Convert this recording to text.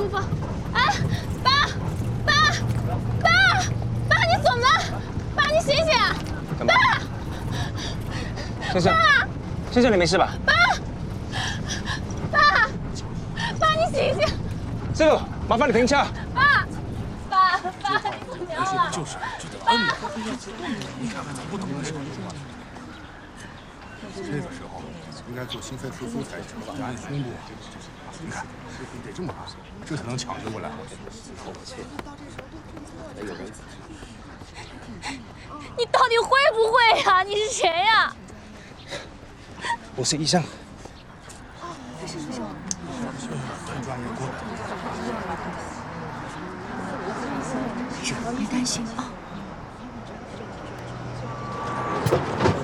舒服。哎，爸，你怎么了？爸，你醒醒！ 干嘛？ 爸， 先生，先生，你没事吧？ 爸，你醒醒！ 师傅，麻烦你停车。 爸，你怎么样了？ 就是就得摁着。你看看，咱不懂的事。这个时候应该做心肺复苏才行，压压胸部。你看，你得这么按，这才能抢救过来。透气。 你到底会不会呀？你是谁呀？ 我是医生。 更专业过来。 别担心啊。